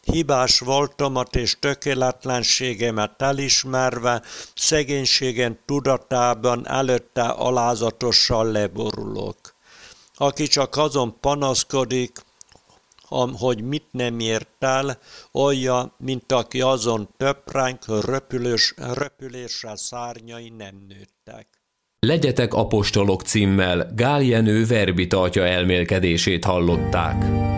hibás voltomat és tökéletlenségemet elismerve, szegénységen tudatában előtte alázatosan leborulok. Aki csak azon panaszkodik, hogy mit nem ért el, olyan, mint aki azon töpreng, röpülésre szárnyai nem nőttek. Legyetek apostolok címmel Gál Jenő verbita atya elmélkedését hallották.